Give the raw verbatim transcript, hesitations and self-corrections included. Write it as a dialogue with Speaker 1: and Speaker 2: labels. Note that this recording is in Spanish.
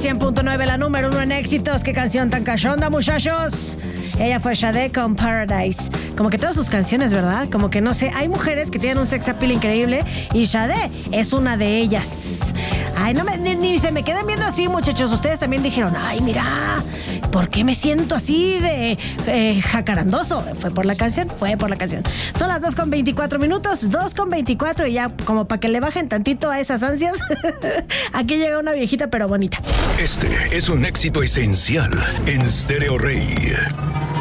Speaker 1: cien punto nueve, la número uno en éxitos. Qué canción tan cachonda, muchachos. Ella fue Sade con Paradise. Como que todas sus canciones, ¿verdad? Como que no sé, hay mujeres que tienen un sex appeal increíble y Sade es una de ellas. Ay, no me, ni, ni se me queden viendo así, muchachos. Ustedes también dijeron, ay, mira, ¿por qué me siento así de eh, jacarandoso? Fue por la canción, fue por la canción. Son las dos con veinticuatro minutos, dos con veinticuatro y ya como para que le bajen tantito a esas ansias. Aquí llega una viejita pero bonita.
Speaker 2: Este es un éxito esencial en Stereo Rey.